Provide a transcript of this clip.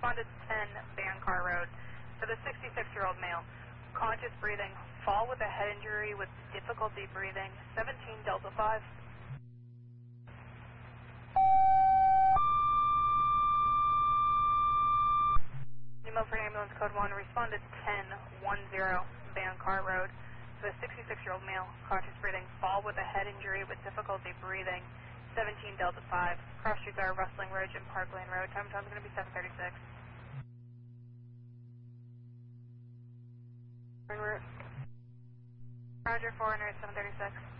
respond to 10 Bancar Road for the 66-year-old male. Conscious breathing, fall with a head injury with difficulty breathing, 17 Delta 5. Pneumo for ambulance code 1, respond to 1010 Bancar Road for the 66-year-old male. Conscious breathing, fall with a head injury with difficulty breathing, 17 Delta 5. Cross streets are Rustling Ridge and Park Lane Road. Time is going to be 7:36. Roger, 400, 7:36.